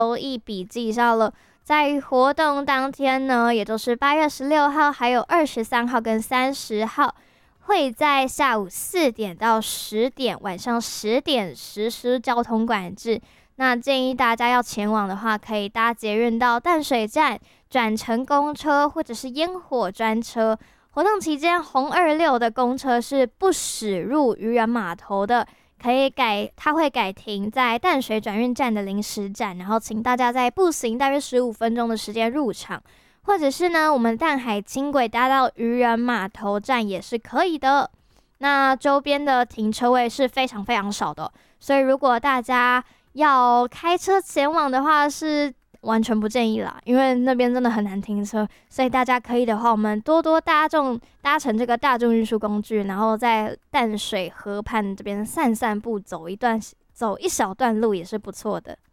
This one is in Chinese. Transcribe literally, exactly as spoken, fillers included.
留意笔记上了。在活动当天呢，也就是八月十六号，还有二十三号跟三十号，会在下午四点到十点，晚上十点实施交通管制。那建议大家要前往的话，可以搭捷运到淡水站，转乘公车或者是烟火专车。活动期间，红二六的公车是不驶入渔人码头的。可以改，它会改停在淡水转运站的临时站，然后请大家在步行大约十五分钟的时间入场，或者是呢，我们淡海轻轨搭到渔人码头站也是可以的。那周边的停车位是非常非常少的，所以如果大家要开车前往的话，是完全不建议啦，因为那边真的很难停车，所以大家可以的话，我们多多搭众搭乘这个大众运输工具，然后在淡水河畔这边散散步，走一段走一小段路也是不错的。